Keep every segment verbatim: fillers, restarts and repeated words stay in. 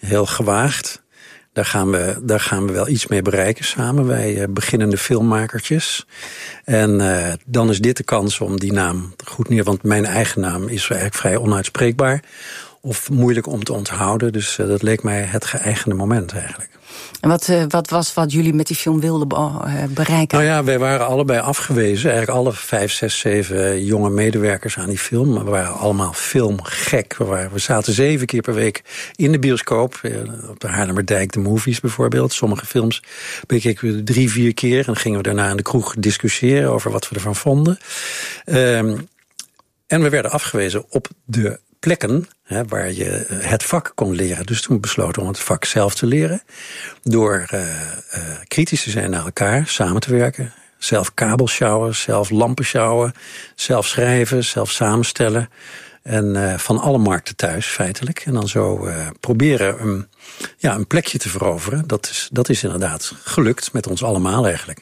heel gewaagd. Daar gaan we, daar gaan we wel iets mee bereiken samen, wij uh, beginnende filmmakertjes. En uh, dan is dit de kans om die naam goed neer... want mijn eigen naam is eigenlijk vrij onuitspreekbaar... of moeilijk om te onthouden, dus uh, dat leek mij het geëigende moment eigenlijk. En wat, uh, wat was wat jullie met die film wilden uh, bereiken? Nou ja, wij waren allebei afgewezen. Eigenlijk alle vijf, zes, zeven jonge medewerkers aan die film. We waren allemaal filmgek. We, waren, we zaten zeven keer per week in de bioscoop. Op de Haarlemmerdijk, de Movies bijvoorbeeld. Sommige films bekeken we drie, vier keer. En dan gingen we daarna in de kroeg discussiëren over wat we ervan vonden. Um, en we werden afgewezen op de plekken hè, waar je het vak kon leren. Dus toen besloten we om het vak zelf te leren. Door uh, uh, kritisch te zijn naar elkaar, samen te werken. Zelf kabels sjouwen, zelf lampen sjouwen. Zelf schrijven, zelf samenstellen. En uh, van alle markten thuis, feitelijk. En dan zo uh, proberen um, ja, een plekje te veroveren. Dat is, dat is inderdaad gelukt met ons allemaal eigenlijk.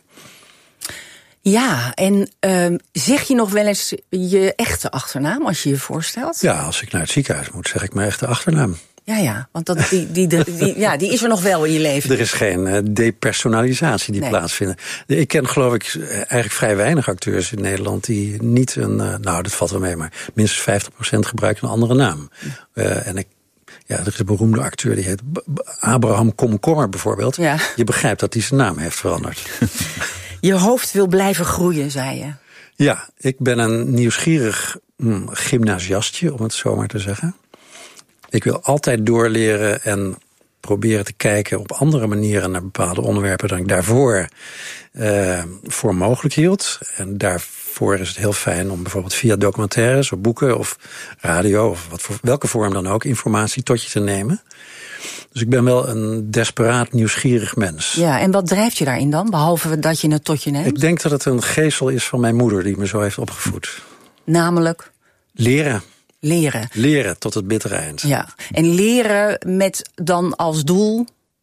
Ja, en uh, zeg je nog wel eens je echte achternaam als je je voorstelt? Ja, als ik naar het ziekenhuis moet, zeg ik mijn echte achternaam. Ja, ja, want dat, die, die, die, die, ja, die is er nog wel in je leven. Er is geen uh, depersonalisatie die nee. plaatsvindt. Ik ken geloof ik eigenlijk vrij weinig acteurs in Nederland... die niet een, uh, nou dat valt wel mee, maar minstens vijftig procent gebruiken een andere naam. Uh, en ik Ja, er is een beroemde acteur, die heet Abraham Komkommer bijvoorbeeld. Ja. Je begrijpt dat hij zijn naam heeft veranderd. Je hoofd wil blijven groeien, zei je. Ja, ik ben een nieuwsgierig hm, gymnasiastje, om het zo maar te zeggen. Ik wil altijd doorleren en proberen te kijken op andere manieren naar bepaalde onderwerpen dan ik daarvoor uh, voor mogelijk hield. En daarvoor is het heel fijn om bijvoorbeeld via documentaires of boeken of radio of wat voor, welke vorm dan ook informatie tot je te nemen. Dus ik ben wel een desperaat nieuwsgierig mens. Ja, en wat drijft je daarin dan, behalve dat je het tot je neemt? Ik denk dat het een geestel is van mijn moeder die me zo heeft opgevoed. Namelijk? Leren. Leren. Leren tot het bittere eind. Ja, en leren met dan als doel?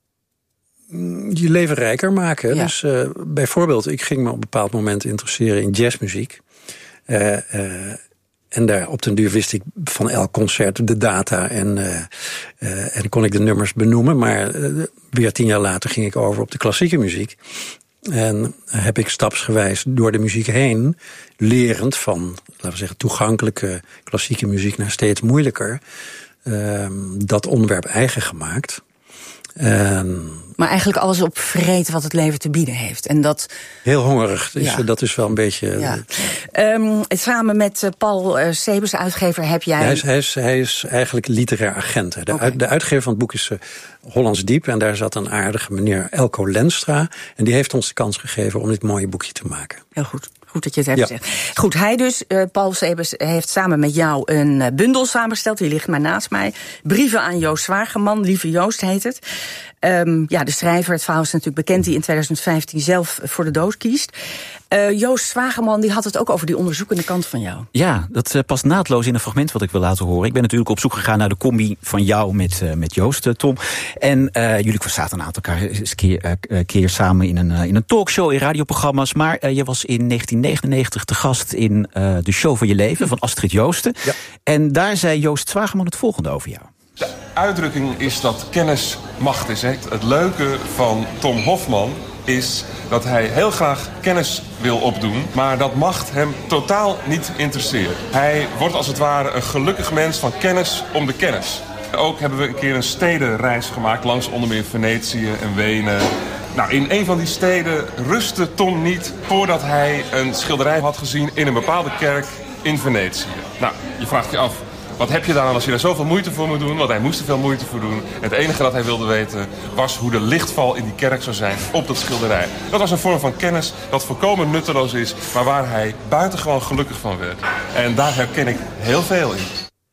Je leven rijker maken. Ja. Dus uh, bijvoorbeeld, ik ging me op een bepaald moment interesseren in jazzmuziek. Uh, uh, en daar op den duur wist ik van elk concert de data en, uh, uh, en kon ik de nummers benoemen. Maar uh, weer tien jaar later ging ik over op de klassieke muziek. En heb ik stapsgewijs door de muziek heen, lerend van, laten we zeggen, toegankelijke klassieke muziek naar steeds moeilijker, uh, dat onderwerp eigen gemaakt. En maar eigenlijk alles op vreten wat het leven te bieden heeft. En dat heel hongerig. Dus ja. Dat is wel een beetje. Ja. Um, samen met uh, Paul uh, Sebes, uitgever, heb jij. Ja, hij, is, hij, is, hij is eigenlijk literair agent. De, okay. uit, de uitgever van het boek is uh, Hollands Diep. En daar zat een aardige meneer Elko Lenstra. En die heeft ons de kans gegeven om dit mooie boekje te maken. Heel goed. Goed dat je het hebt ja. gezegd. Goed, hij dus, uh, Paul Sebes, heeft samen met jou een uh, bundel samengesteld. Die ligt maar naast mij. Brieven aan Joost Zwageman. Lieve Joost heet het. Um, ja, de schrijver, het verhaal is natuurlijk bekend, die in twintig vijftien zelf voor de dood kiest. Uh, Joost Zwageman, die had het ook over die onderzoekende kant van jou. Ja, dat uh, past naadloos in een fragment wat ik wil laten horen. Ik ben natuurlijk op zoek gegaan naar de combi van jou met, uh, met Joost, uh, Tom. En uh, jullie zaten een aantal keer, eens keer, uh, keer samen in een, uh, in een talkshow, in radioprogramma's. Maar uh, je was in negentien negenennegentig te gast in uh, de Show van je leven van Astrid Joosten. Ja. En daar zei Joost Zwageman het volgende over jou. De uitdrukking is dat kennis macht is. Hè? Het leuke van Tom Hofman is dat hij heel graag kennis wil opdoen, maar dat macht hem totaal niet interesseert. Hij wordt als het ware een gelukkig mens van kennis om de kennis. Ook hebben we een keer een stedenreis gemaakt langs onder meer Venetië en Wenen. Nou, in een van die steden rustte Tom niet voordat hij een schilderij had gezien in een bepaalde kerk in Venetië. Nou, je vraagt je af, wat heb je daar aan als je daar zoveel moeite voor moet doen? Want hij moest er veel moeite voor doen. Het enige dat hij wilde weten was hoe de lichtval in die kerk zou zijn op dat schilderij. Dat was een vorm van kennis dat volkomen nutteloos is, maar waar hij buitengewoon gelukkig van werd. En daar herken ik heel veel in.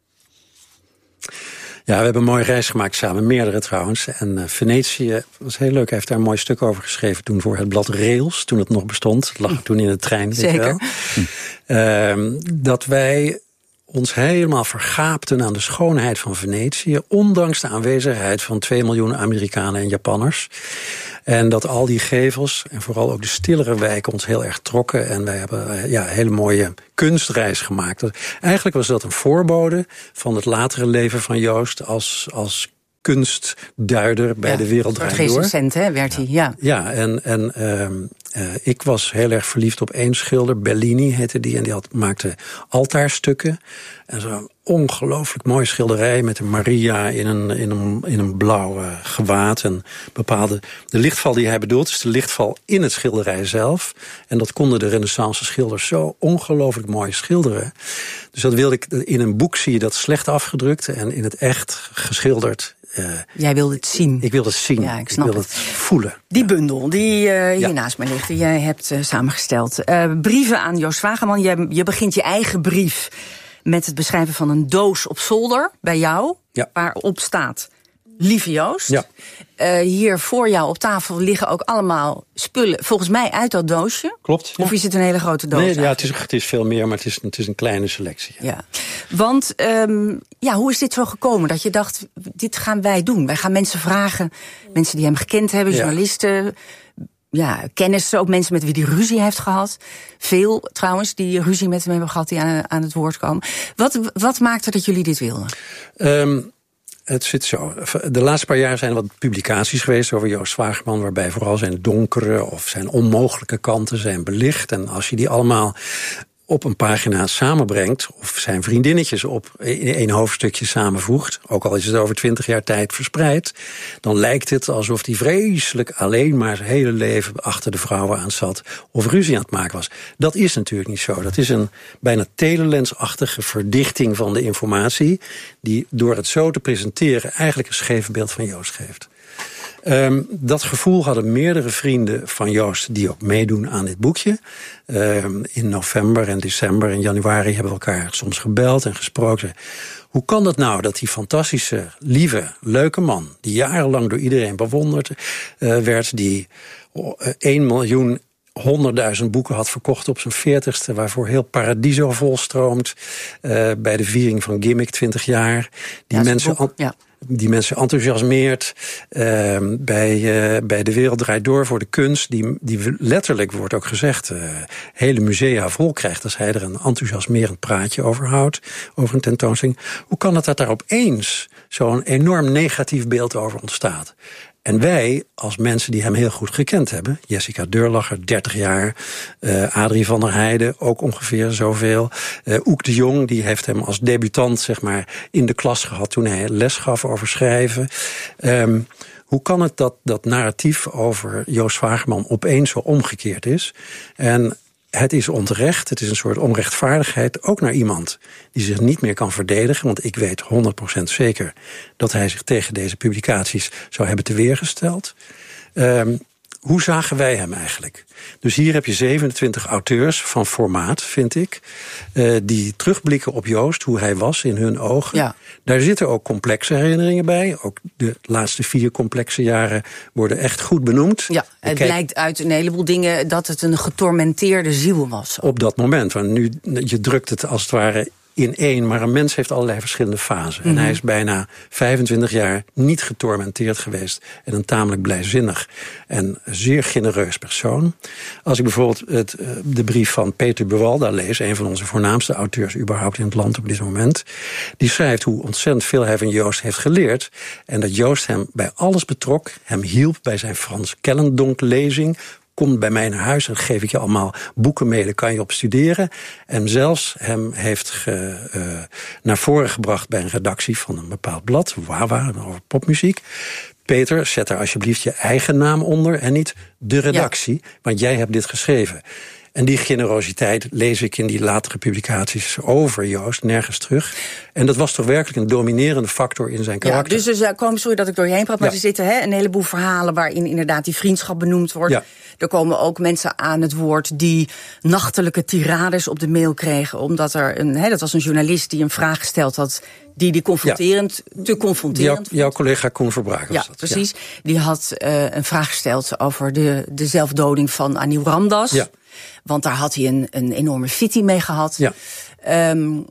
Ja, we hebben een mooie reis gemaakt samen, meerdere trouwens. En uh, Venetië was heel leuk. Hij heeft daar een mooi stuk over geschreven toen voor het blad Rails, toen het nog bestond. Het lag toen in de trein. Zeker. Weet uh, dat wij ons helemaal vergaapten aan de schoonheid van Venetië, ondanks de aanwezigheid van twee miljoen Amerikanen en Japanners. En dat al die gevels, en vooral ook de stillere wijken, ons heel erg trokken. En wij hebben ja, een hele mooie kunstreis gemaakt. Eigenlijk was dat een voorbode van het latere leven van Joost als, als kunstduider bij ja, De Wereld Draait Door. recensent, hè, werd hij, ja. Ja, en, en uh, uh, ik was heel erg verliefd op één schilder, Bellini heette die, en die had, maakte altaarstukken. En zo'n ongelooflijk mooi schilderij met een Maria in een, in een, in een blauw uh, gewaad. En bepaalde, de lichtval die hij bedoelt is de lichtval in het schilderij zelf. En dat konden de Renaissance schilders zo ongelooflijk mooi schilderen. Dus dat wilde ik, in een boek zie je dat slecht afgedrukt en in het echt geschilderd. Uh, Jij wilde het zien. Ik wilde het zien. Ja, ik snap ik wilde het. het voelen. Die bundel die uh, hier ja. naast me ligt, die jij hebt uh, samengesteld. Uh, brieven aan Joost Zwageman. Je, je begint je eigen brief met het beschrijven van een doos op zolder bij jou. Ja. Waarop staat, lieve Joost. Ja. Uh, hier voor jou op tafel liggen ook allemaal spullen, volgens mij uit dat doosje. Klopt. Ja. Of is het een hele grote doos? Nee, ja, het, is, het is veel meer, maar het is, het is een kleine selectie. Ja. Ja. Want um, ja, hoe is dit zo gekomen? Dat je dacht, dit gaan wij doen. Wij gaan mensen vragen, mensen die hem gekend hebben, journalisten, ja, kennissen, ook mensen met wie hij ruzie heeft gehad. Veel trouwens, die ruzie met hem hebben gehad, die aan, aan het woord komen. Wat, wat maakte dat jullie dit wilden? Um, Het zit zo. De laatste paar jaar zijn er wat publicaties geweest over Joost Zwageman, waarbij vooral zijn donkere of zijn onmogelijke kanten zijn belicht. En als je die allemaal op een pagina samenbrengt, of zijn vriendinnetjes op in één hoofdstukje samenvoegt, ook al is het over twintig jaar tijd verspreid, dan lijkt het alsof hij vreselijk alleen maar zijn hele leven achter de vrouwen aan zat of ruzie aan het maken was. Dat is natuurlijk niet zo. Dat is een bijna telelensachtige verdichting van de informatie, die door het zo te presenteren eigenlijk een scheef beeld van Joost geeft. Um, dat gevoel hadden meerdere vrienden van Joost die ook meedoen aan dit boekje. Um, in november en december en januari hebben we elkaar soms gebeld en gesproken. Hoe kan het nou dat die fantastische, lieve, leuke man, die jarenlang door iedereen bewonderd uh, werd, die één miljoen honderdduizend boeken had verkocht op zijn veertigste, waarvoor heel Paradiso volstroomt, uh, bij de viering van Gimmick twintig jaar. Die ja, mensen... boek, ja. Die mensen enthousiasmeert uh, bij, uh, bij De Wereld Draait Door voor de kunst. Die, die letterlijk, wordt ook gezegd, uh, hele musea vol krijgt als hij er een enthousiasmerend praatje over houdt, over een tentoonstelling. Hoe kan het dat daar opeens zo'n enorm negatief beeld over ontstaat? En wij, als mensen die hem heel goed gekend hebben, Jessica Deurlacher, dertig jaar, uh, Adrie van der Heijden, ook ongeveer zoveel. Uh, Oek de Jong, die heeft hem als debutant, zeg maar, in de klas gehad toen hij les gaf over schrijven. Um, hoe kan het dat dat narratief over Joost Zwageman opeens zo omgekeerd is? En het is onterecht, het is een soort onrechtvaardigheid, ook naar iemand die zich niet meer kan verdedigen. Want ik weet honderd procent zeker dat hij zich tegen deze publicaties zou hebben te weergesteld. Um, hoe zagen wij hem eigenlijk? Dus hier heb je zevenentwintig auteurs van formaat, vind ik, uh, die terugblikken op Joost, hoe hij was in hun ogen. Ja. Daar zitten ook complexe herinneringen bij. Ook de laatste vier complexe jaren worden echt goed benoemd. Ja, het Kijk, blijkt uit een heleboel dingen dat het een getormenteerde ziel was. op dat moment, want nu, je drukt het als het ware in één, maar een mens heeft allerlei verschillende fasen. Mm-hmm. En hij is bijna vijfentwintig jaar niet getormenteerd geweest en een tamelijk blijzinnig en zeer genereus persoon. Als ik bijvoorbeeld het, de brief van Peter Buwalda lees, een van onze voornaamste auteurs überhaupt in het land op dit moment, die schrijft hoe ontzettend veel hij van Joost heeft geleerd en dat Joost hem bij alles betrok, hem hielp bij zijn Frans Kellendonk lezing. Kom bij mij naar huis en geef ik je allemaal boeken mee, daar kan je op studeren. En zelfs hem heeft ge, uh, naar voren gebracht bij een redactie van een bepaald blad, Wawa, over popmuziek. Peter, zet er alsjeblieft je eigen naam onder en niet de redactie, ja. Want jij hebt dit geschreven. En die generositeit lees ik in die latere publicaties over Joost nergens terug. En dat was toch werkelijk een dominerende factor in zijn karakter. Ja, dus er komen, sorry dat ik door je heen praat, maar ja. er zitten hè, een heleboel verhalen waarin inderdaad die vriendschap benoemd wordt. Ja. Er komen ook mensen aan het woord die nachtelijke tirades op de mail kregen, omdat er een, hè, dat was een journalist die een vraag gesteld had, die die confronterend, ja. te confronterend Jouw, jouw collega Koen Verbraak was ja, dat. Precies. Ja, precies. Die had uh, een vraag gesteld over de, de zelfdoding van Anil Ramdas. Ja. Want daar had hij een, een enorme fitty mee gehad. Ja. Um,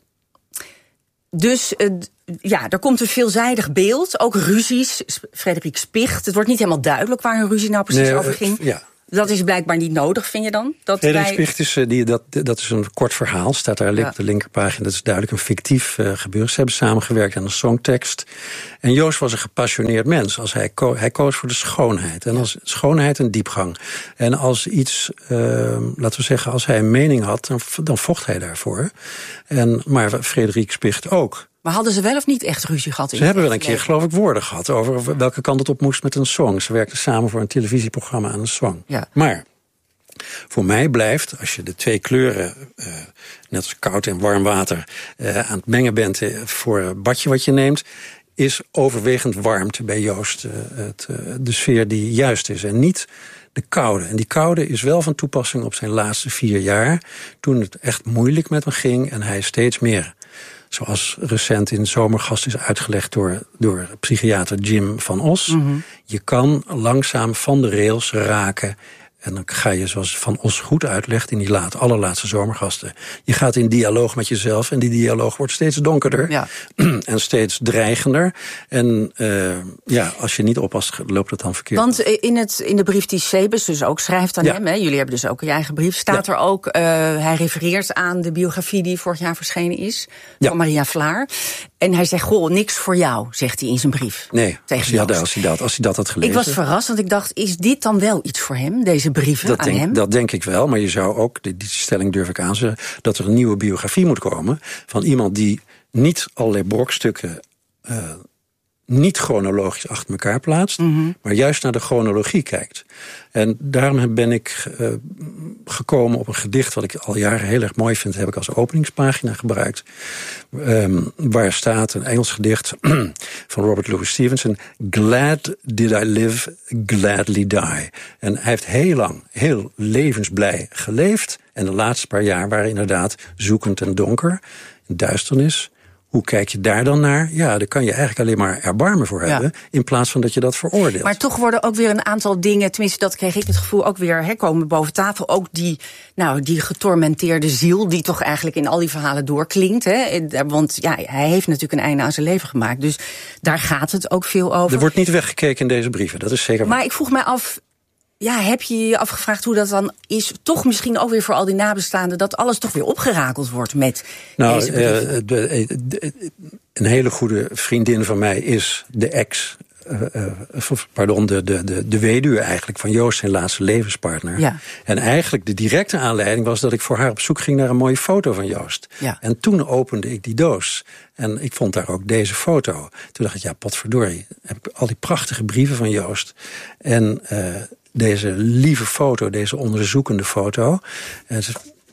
dus uh, ja, er komt een veelzijdig beeld. Ook ruzies. Frederik Spicht. Het wordt niet helemaal duidelijk waar hun ruzie nou precies nee, over ging. Ja. Dat is blijkbaar niet nodig, vind je dan? Dat Frederik wij... Spicht is, die, dat, dat is een kort verhaal, staat daar ja. op de linkerpagina. Dat is duidelijk een fictief uh, gebeuren. Ze hebben samengewerkt aan een songtekst. En Joost was een gepassioneerd mens. Als hij, ko- hij koos voor de schoonheid. En als schoonheid en diepgang. En als iets, uh, laten we zeggen, als hij een mening had, dan, dan vocht hij daarvoor. En, maar Frederik Spicht ook. Maar hadden ze wel of niet echt ruzie gehad? In ze hebben wel een keer, geloof ik, woorden gehad over welke kant het op moest met een song. Ze werkten samen voor een televisieprogramma aan een song. Ja. Maar voor mij blijft, als je de twee kleuren, uh, net als koud en warm water, uh, aan het mengen bent uh, voor het badje wat je neemt, is overwegend warmte bij Joost uh, het, uh, de sfeer die juist is. En niet de koude. En die koude is wel van toepassing op zijn laatste vier jaar, toen het echt moeilijk met hem ging en hij steeds meer, zoals recent in Zomergast is uitgelegd door, door psychiater Jim van Os. Mm-hmm. Je kan langzaam van de rails raken. En dan ga je, zoals Van Os goed uitlegt in die laat, allerlaatste Zomergasten, je gaat in dialoog met jezelf en die dialoog wordt steeds donkerder. Ja. En steeds dreigender. En uh, ja, als je niet oppast, loopt het dan verkeerd. Want in, het, in de brief die Sebes dus ook schrijft aan ja. hem, hè, jullie hebben dus ook je eigen brief, staat ja. er ook, uh, hij refereert aan de biografie die vorig jaar verschenen is, ja. van Maria Vlaar. En hij zegt, goh, niks voor jou, zegt hij in zijn brief. Nee, als hij, had, als, hij dat, als hij dat had gelezen. Ik was verrast, want ik dacht, is dit dan wel iets voor hem, deze brieven dat aan denk, hem? Dat denk ik wel, maar je zou ook, die, die stelling durf ik aan zeggen, dat er een nieuwe biografie moet komen van iemand die niet allerlei brokstukken uh, niet chronologisch achter elkaar plaatst, mm-hmm. maar juist naar de chronologie kijkt. En daarom ben ik uh, gekomen op een gedicht wat ik al jaren heel erg mooi vind, heb ik als openingspagina gebruikt. Um, waar staat een Engels gedicht van Robert Louis Stevenson. Glad did I live, gladly die. En hij heeft heel lang, heel levensblij geleefd. En de laatste paar jaar waren inderdaad zoekend en donker, duisternis. Hoe kijk je daar dan naar? Ja, daar kan je eigenlijk alleen maar erbarmen voor hebben, ja. in plaats van dat je dat veroordeelt. Maar toch worden ook weer een aantal dingen, tenminste dat kreeg ik het gevoel, ook weer hè, komen boven tafel. Ook die, nou, die getormenteerde ziel die toch eigenlijk in al die verhalen doorklinkt. Hè? Want ja, hij heeft natuurlijk een einde aan zijn leven gemaakt. Dus daar gaat het ook veel over. Er wordt niet weggekeken in deze brieven, dat is zeker waar. Maar ik vroeg mij af, ja, heb je je afgevraagd hoe dat dan is? Toch misschien ook weer voor al die nabestaanden, dat alles toch weer opgerakeld wordt met nou, deze brieven? Uh, de, de, de, een hele goede vriendin van mij is de ex, uh, uh, pardon, de, de, de, de weduwe eigenlijk van Joost, zijn laatste levenspartner. Ja. En eigenlijk de directe aanleiding was dat ik voor haar op zoek ging naar een mooie foto van Joost. Ja. En toen opende ik die doos. En ik vond daar ook deze foto. Toen dacht ik, ja, potverdorie, heb ik al die prachtige brieven van Joost. En uh, deze lieve foto, deze onderzoekende foto. En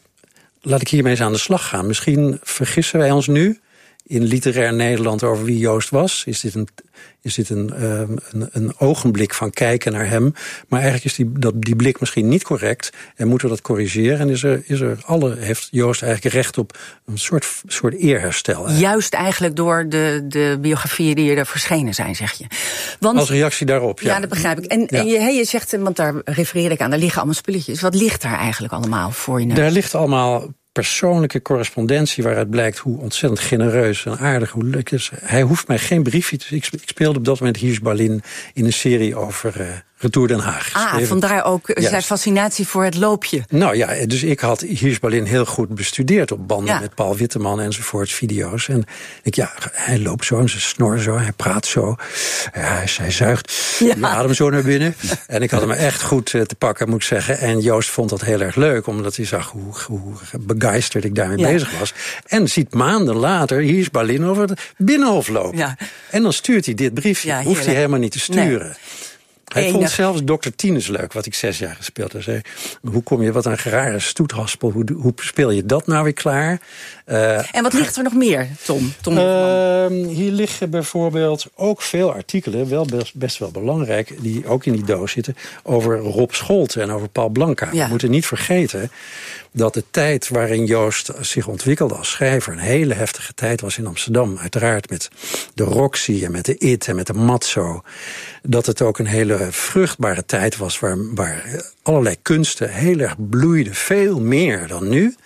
laat ik hiermee eens aan de slag gaan. Misschien vergissen wij ons nu in literair Nederland over wie Joost was. Is dit een, is dit een, um, een, een ogenblik van kijken naar hem. Maar eigenlijk is die, dat, die blik misschien niet correct. En moeten we dat corrigeren. En is er, is er alle, heeft Joost eigenlijk recht op een soort, soort eerherstel. Eigenlijk. Juist eigenlijk door de, de biografieën die er verschenen zijn, zeg je. Want, als reactie daarop, ja. Ja, dat begrijp ik. En, ja. en je, je zegt, want daar refereer ik aan, daar liggen allemaal spulletjes. Wat ligt daar eigenlijk allemaal voor je neus? Daar ligt allemaal persoonlijke correspondentie waaruit blijkt hoe ontzettend genereus en aardig, hoe leuk is. Hij hoeft mij geen briefje te... Ik speelde op dat moment Hirsch Berlin in een serie over uh, Retour Den Haag. Ah, geschreven. Vandaar ook ja. zijn fascinatie voor het loopje. Nou ja, dus ik had Hirsch Berlin heel goed bestudeerd op banden ja. met Paul Witteman enzovoorts, video's. En ik, ja, hij loopt zo en zijn snor zo, hij praat zo. Ja, hij, hij zuigt ja. de adem zo naar binnen. En ik had hem echt goed uh, te pakken, moet ik zeggen. En Joost vond dat heel erg leuk, omdat hij zag hoe, hoe begeisterd ik daarmee ja. bezig was. En ziet maanden later Hirsch Berlin over het Binnenhof lopen. Ja. En dan stuurt hij dit briefje. Ja, hoeft hij helemaal niet te sturen. Nee. Hij Enig. vond zelfs dokter Tinus leuk, wat ik zes jaar gespeeld heb. Zei, hoe kom je, wat een rare stoethaspel, hoe, hoe speel je dat nou weer klaar? Uh, en wat ligt er nog meer, Tom? Tom uh, hier liggen bijvoorbeeld ook veel artikelen, wel best, best wel belangrijk, die ook in die doos zitten, over Rob Scholten en over Paul Blanca. Ja. We moeten niet vergeten dat de tijd waarin Joost zich ontwikkelde als schrijver een hele heftige tijd was in Amsterdam. Uiteraard met de Roxy en met de I T en met de Matzo. Dat het ook een hele vruchtbare tijd was waar, waar allerlei kunsten heel erg bloeiden. Veel meer dan nu.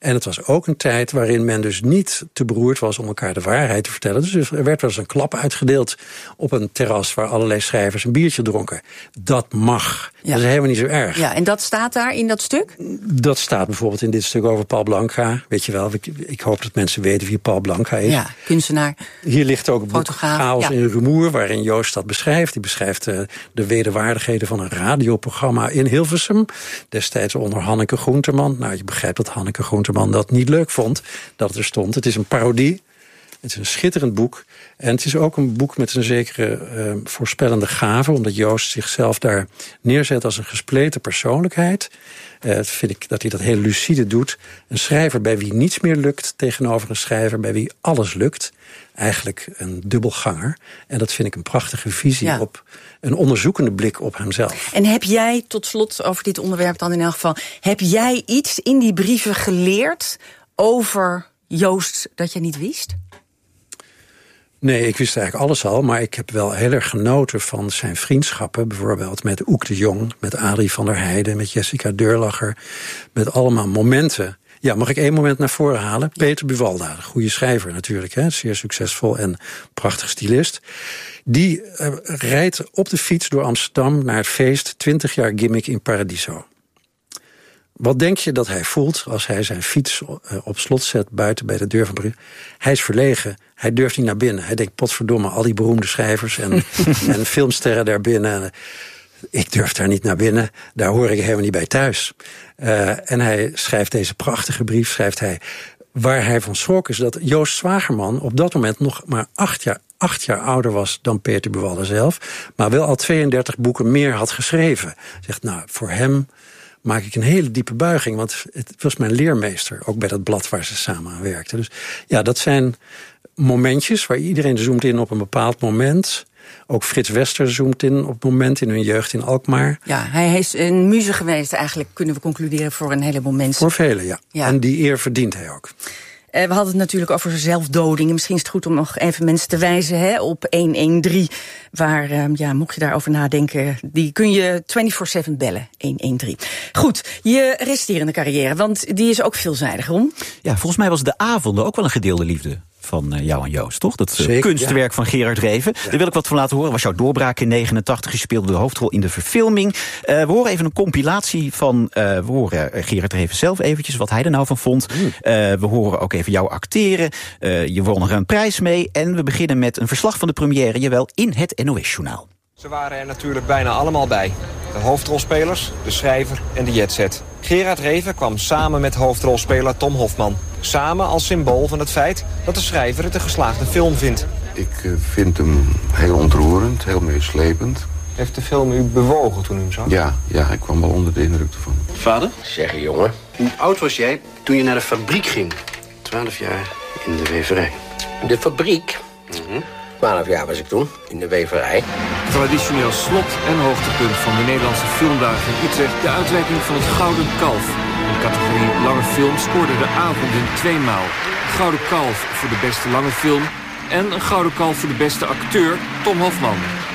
En het was ook een tijd waarin men dus niet te beroerd was om elkaar de waarheid te vertellen. Dus er werd wel eens een klap uitgedeeld op een terras waar allerlei schrijvers een biertje dronken. Dat mag. Ja. Dat is helemaal niet zo erg. Ja, en dat staat daar in dat stuk? Dat staat bijvoorbeeld in dit stuk over Paul Blanca. Weet je wel, ik, ik hoop dat mensen weten wie Paul Blanca is. Ja, kunstenaar. Hier ligt ook een boek Chaos ja. in Rumoer, waarin Joost dat beschrijft. Die beschrijft uh, de wederwaardigheden van een radioprogramma in Hilversum. Destijds onder Hanneke Groenteman. Nou, je begrijpt dat Hanneke Groenteman dat niet leuk vond, dat het er stond. Het is een parodie. Het is een schitterend boek. En het is ook een boek met een zekere uh, voorspellende gave, omdat Joost zichzelf daar neerzet als een gespleten persoonlijkheid. Uh, dat vind ik dat hij dat heel lucide doet. Een schrijver bij wie niets meer lukt tegenover een schrijver bij wie alles lukt. Eigenlijk een dubbelganger. En dat vind ik een prachtige visie ja. op een onderzoekende blik op hemzelf. En heb jij, tot slot over dit onderwerp dan in elk geval, heb jij iets in die brieven geleerd over Joost dat je niet wist? Nee, ik wist eigenlijk alles al, maar ik heb wel heel erg genoten van zijn vriendschappen. Bijvoorbeeld met Oek de Jong, met Adrie van der Heijden, met Jessica Deurlacher. Met allemaal momenten. Ja, mag ik één moment naar voren halen? Ja. Peter Buwalda, een goede schrijver natuurlijk, hè, zeer succesvol en prachtig stylist. Die uh, rijdt op de fiets door Amsterdam naar het feest twintig jaar Gimmick in Paradiso. Wat denk je dat hij voelt als hij zijn fiets op slot zet buiten bij de deur van Brugge? Hij is verlegen. Hij durft niet naar binnen. Hij denkt, potverdomme, al die beroemde schrijvers en, en filmsterren daar binnen. Ik durf daar niet naar binnen. Daar hoor ik helemaal niet bij thuis. Uh, en hij schrijft deze prachtige brief, schrijft hij. Waar hij van schrok is dat Joost Zwagerman op dat moment nog maar acht jaar, acht jaar ouder was dan Peter Buwalda zelf. Maar wel al tweeëndertig boeken meer had geschreven. Zegt, nou, voor hem maak ik een hele diepe buiging, want het was mijn leermeester, ook bij dat blad waar ze samen aan werkten. Dus ja, dat zijn momentjes waar iedereen zoomt in op een bepaald moment. Ook Frits Wester zoomt in op het moment in hun jeugd in Alkmaar. Ja, hij is een muze geweest eigenlijk, kunnen we concluderen, voor een heleboel mensen. Voor velen, ja. ja. En die eer verdient hij ook. Uh, we hadden het natuurlijk over zelfdoding. Misschien is het goed om nog even mensen te wijzen hè, op honderddertien. Waar, uh, ja, mocht je daarover nadenken, die kun je vierentwintig zeven bellen. honderddertien. Goed, je resterende carrière, want die is ook veelzijdig, Ron. Ja, volgens mij was De Avonden ook wel een gedeelde liefde van uh, jou en Joost, toch? Dat uh, Zeker, kunstwerk ja. van Gerard Reven. Ja. Daar wil ik wat van laten horen. Was jouw doorbraak in negenentachtig. Je speelde de hoofdrol in de verfilming. Uh, we horen even een compilatie van Uh, we horen Gerard Reven zelf eventjes wat hij er nou van vond. Mm. Uh, we horen ook even jou acteren. Uh, je won er een prijs mee. En we beginnen met een verslag van de première, jawel, in het N O S-journaal. Ze waren er natuurlijk bijna allemaal bij. De hoofdrolspelers, de schrijver en de jetset. Gerard Reven kwam samen met hoofdrolspeler Tom Hofman. Samen als symbool van het feit dat de schrijver het een geslaagde film vindt. Ik uh, vind hem heel ontroerend, heel meeslepend. Heeft de film u bewogen toen u hem zag? Ja, ja, ik kwam wel onder de indruk ervan. Vader? Zeg je, jongen. Hoe oud was jij toen je naar de fabriek ging? Twaalf jaar in de weverij. De fabriek? Mm-hmm. Twaalf jaar was ik toen, in de weverij. Traditioneel slot en hoogtepunt van de Nederlandse Filmdagen in Utrecht. De uitreiking van het Gouden Kalf. In de categorie lange film scoorde De Avonden tweemaal. Gouden Kalf voor de beste lange film. En een Gouden Kalf voor de beste acteur, Tom Hofman.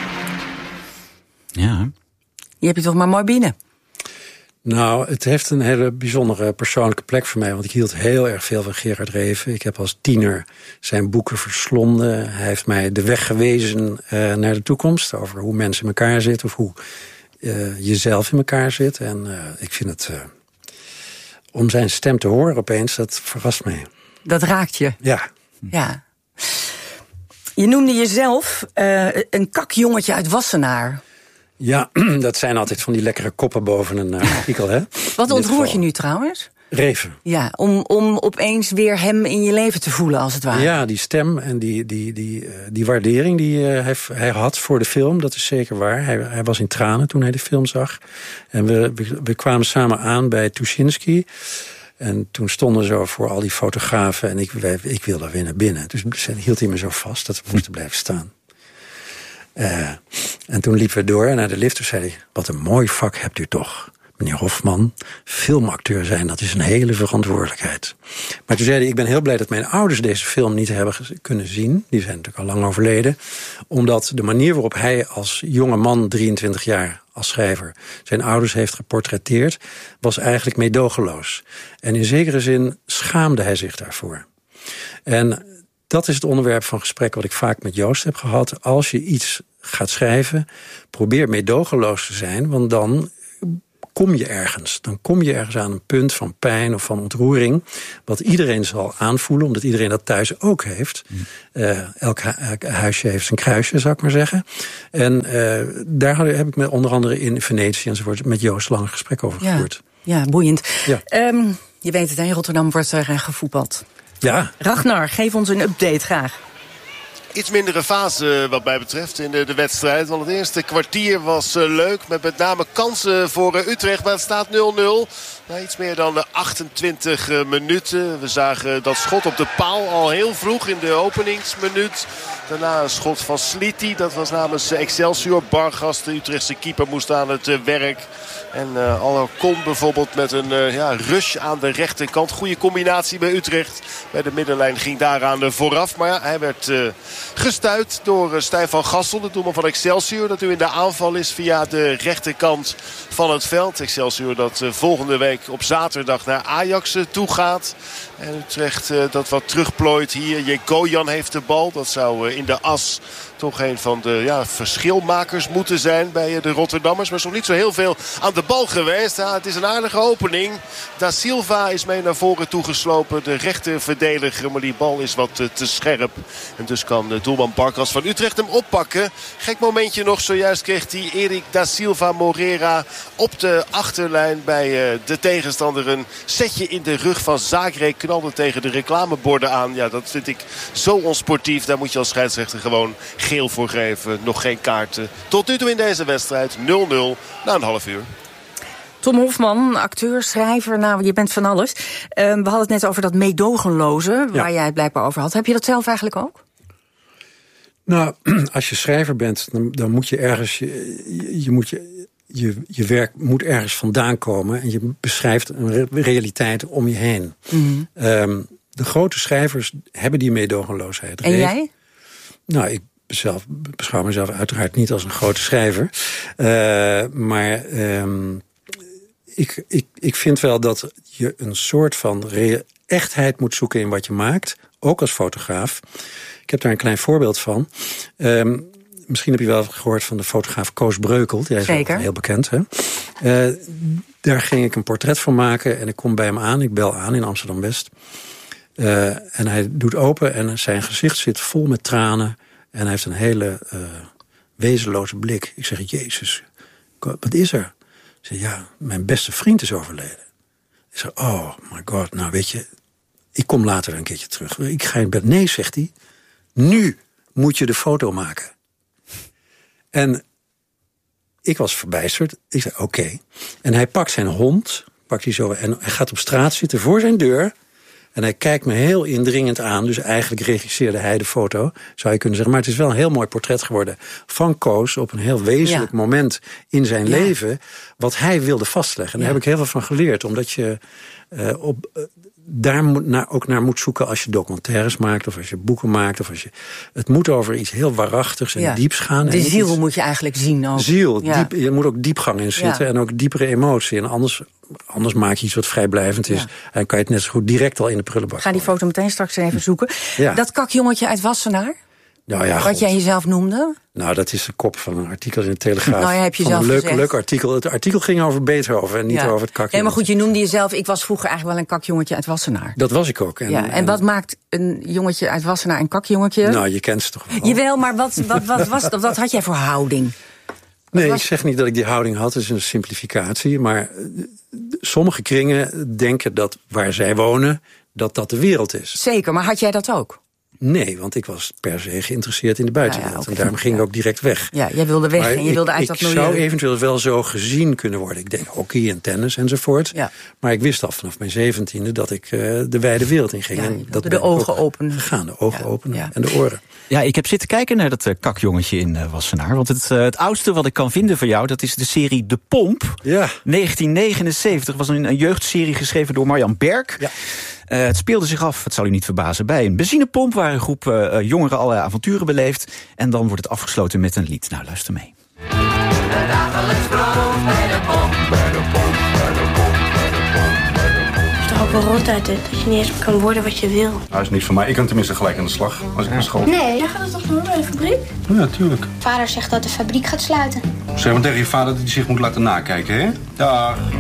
Ja. Je hebt je toch maar mooi binnen. Nou, het heeft een hele bijzondere persoonlijke plek voor mij. Want ik hield heel erg veel van Gerard Reven. Ik heb als tiener zijn boeken verslonden. Hij heeft mij de weg gewezen uh, naar de toekomst. Over hoe mensen in elkaar zitten. Of hoe uh, je zelf in elkaar zit. En uh, ik vind het Uh, om zijn stem te horen opeens, dat verrast mij. Dat raakt je? Ja. Ja. Je noemde jezelf uh, een kakjongetje uit Wassenaar. Ja, dat zijn altijd van die lekkere koppen boven een uh, artikel, hè? Wat ontroert je nu trouwens? Reven. Ja, om, om opeens weer hem in je leven te voelen, als het ware. Ja, die stem en die, die, die, uh, die waardering die uh, hij, hij had voor de film, dat is zeker waar. Hij, hij was in tranen toen hij de film zag. En we, we, we kwamen samen aan bij Tuschinski. En toen stonden we zo voor al die fotografen en ik, wij, ik wilde weer naar binnen. Dus hield hij me zo vast dat we moesten blijven staan. Uh, en toen liepen we door naar de lift. Toen zei hij, wat een mooi vak hebt u toch, meneer Hofman. Filmacteur zijn, dat is een hele verantwoordelijkheid. Maar toen zei hij, ik ben heel blij dat mijn ouders deze film niet hebben kunnen zien. Die zijn natuurlijk al lang overleden. Omdat de manier waarop hij als jonge man, drieëntwintig jaar, als schrijver zijn ouders heeft geportretteerd, was eigenlijk meedogenloos. En in zekere zin schaamde hij zich daarvoor. En dat is het onderwerp van gesprek wat ik vaak met Joost heb gehad. Als je iets gaat schrijven, probeer meedogenloos te zijn, want dan kom je ergens. Dan kom je ergens aan een punt van pijn of van ontroering, wat iedereen zal aanvoelen, omdat iedereen dat thuis ook heeft. Mm. Uh, elk hu- huisje heeft zijn kruisje, zou ik maar zeggen. En uh, daar heb ik met onder andere in Venetië enzovoort met Joost lang een gesprek over ja. gevoerd. Ja, boeiend. Ja. Um, je weet het, in Rotterdam wordt er uh, gevoetbald. Ja. Ragnar, geef ons een update graag. Iets mindere fase wat mij betreft in de, de wedstrijd. Want het eerste kwartier was uh, leuk. Met met name kansen voor uh, Utrecht. Maar het staat nul nul. Na iets meer dan uh, achtentwintig uh, minuten. We zagen dat schot op de paal al heel vroeg in de openingsminuut. Daarna een schot van Sliti. Dat was namens uh, Excelsior. Bargas, de Utrechtse keeper, moest aan het uh, werk. En uh, Alarcon bijvoorbeeld met een uh, ja, rush aan de rechterkant. Goede combinatie bij Utrecht. Bij de middenlijn ging daaraan uh, vooraf. Maar ja, hij werd uh, gestuit door uh, Stijn van Gassel, de doelman van Excelsior. Dat nu in de aanval is via de rechterkant van het veld. Excelsior dat uh, volgende week op zaterdag naar Ajax uh, toe gaat. En Utrecht uh, dat wat terugplooit hier. Jegoyan heeft de bal. Dat zou uh, in de as toch een van de ja, verschilmakers moeten zijn bij de Rotterdammers. Maar is nog niet zo heel veel aan de bal geweest. Ja, het is een aardige opening. Da Silva is mee naar voren toegeslopen. De rechterverdediger, maar die bal is wat uh, te scherp. En dus kan de doelman Barkas van Utrecht hem oppakken. Gek momentje nog. Zojuist kreeg hij Erik da Silva Moreira op de achterlijn bij uh, de tegenstander. Een setje in de rug van Zagreb. Knalde tegen de reclameborden aan. Ja, dat vind ik zo onsportief. Daar moet je als scheidsrechter gewoon geel voor geven. Nog geen kaarten. Tot nu toe in deze wedstrijd nul nul na een half uur. Tom Hofman, acteur, schrijver, nou, je bent van alles. Uh, we hadden het net over dat meedogenloze, waar ja. jij het blijkbaar over had. Heb je dat zelf eigenlijk ook? Nou, als je schrijver bent, dan, dan moet je ergens... Je, je, je moet je, je, je werk moet ergens vandaan komen. En je beschrijft een realiteit om je heen. Mm-hmm. Um, de grote schrijvers hebben die meedogenloosheid. En jij? Nou, ik zelf, beschouw mezelf uiteraard niet als een grote schrijver. Uh, maar um, ik, ik, ik vind wel dat je een soort van re- echtheid moet zoeken in wat je maakt. Ook als fotograaf. Ik heb daar een klein voorbeeld van. Um, misschien heb je wel gehoord van de fotograaf Koos Breukel. Die is Zeker. Heel bekend. Hè? Uh, daar ging ik een portret van maken. En ik kom bij hem aan. Ik bel aan in Amsterdam-West. Uh, en hij doet open en zijn gezicht zit vol met tranen. En hij heeft een hele uh, wezenloze blik. Ik zeg, Jezus, wat is er? Ik zeg, ja, mijn beste vriend is overleden. Ik zeg, oh my god, nou weet je, ik kom later een keertje terug. Ik ga in bed. Nee, zegt hij, nu moet je de foto maken. En ik was verbijsterd. Ik zei, oké. Okay. En hij pakt zijn hond, pakt hij zo, en hij gaat op straat zitten voor zijn deur. En hij kijkt me heel indringend aan. Dus eigenlijk regisseerde hij de foto, zou je kunnen zeggen. Maar het is wel een heel mooi portret geworden van Koos op een heel wezenlijk ja. moment in zijn ja. leven, wat hij wilde vastleggen. En daar ja. heb ik heel veel van geleerd. Omdat je uh, op, uh, daar moet naar, ook naar moet zoeken als je documentaires maakt, of als je boeken maakt, of als je... Het moet over iets heel waarachtigs en ja. dieps gaan. De en ziel iets, moet je eigenlijk zien ook. Ziel, ja. diep, je moet ook diepgang in zitten ja. en ook diepere emotie. En anders... Anders maak je iets wat vrijblijvend is. Ja. En kan je het net zo goed direct al in de prullenbak. Ga die foto meteen straks even zoeken. Ja. Dat kakjongetje uit Wassenaar? Nou ja, wat God. jij jezelf noemde? Nou, dat is de kop van een artikel in de Telegraaf. Nou ja, heb je van zelf een leuk, gezegd. leuk artikel. Het artikel ging over Beethoven en niet ja. over het kakjongetje. Nee, maar goed, je noemde jezelf... Ik was vroeger eigenlijk wel een kakjongetje uit Wassenaar. Dat was ik ook. En, ja, en, en wat maakt een jongetje uit Wassenaar een kakjongetje? Nou, je kent ze toch wel. Jawel, maar wat, wat, wat, was, wat, wat had jij voor houding? Nee, ik zeg niet dat ik die houding had, het is een simplificatie. Maar sommige kringen denken dat waar zij wonen, dat dat de wereld is. Zeker, maar had jij dat ook? Nee, want ik was per se geïnteresseerd in de buitenwereld. Ja, ja, okay. En daarom ging ik ook direct weg. Ja, jij wilde weg maar en je ik, wilde uit ik dat milieu. Ik zou eventueel wel zo gezien kunnen worden. Ik denk hockey en tennis enzovoort. Ja. Maar ik wist al vanaf mijn zeventiende dat ik uh, de wijde wereld in ging. Ja, en dat de ogen openen. Gegaan, de ogen ja, openen ja. en de oren. Ja, ik heb zitten kijken naar dat uh, kakjongetje in uh, Wassenaar. Want het, uh, het oudste wat ik kan vinden van jou, dat is de serie De Pomp. Ja. negentien negenenzeventig was een, een jeugdserie geschreven door Marjan Berk. Ja. Uh, het speelde zich af, het zal u niet verbazen, bij een benzinepomp waar een groep uh, jongeren allerlei avonturen beleeft. En dan wordt het afgesloten met een lied. Nou, luister mee. Het dagelijks brood bij de pomp. Bij de pomp, bij de pomp, bij de pomp, bij de pomp. Het is toch ook wel rot uit dit, dat je niet eens kan worden wat je wil. Nou, is niet van mij. Ik kan tenminste gelijk aan de slag als ik naar school. Nee, jij gaat het toch doen bij de fabriek? Ja, tuurlijk. Vader zegt dat de fabriek gaat sluiten. Zeg maar tegen je vader dat hij zich moet laten nakijken, hè? Dag.